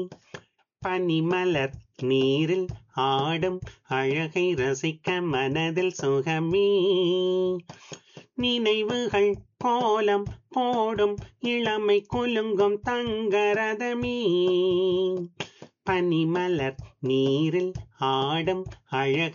பனிமலர் நீரில் ஆடும் அழகை ரசிக்க மனதில் சுகமே. நினைவுகள் கோலம் போடும் இளமை குலுங்கும் தங்கரதமே. பனிமலர் நீரில் ஆடும் அழகை